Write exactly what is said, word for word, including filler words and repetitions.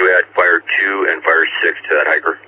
add fire two and fire six to that hiker.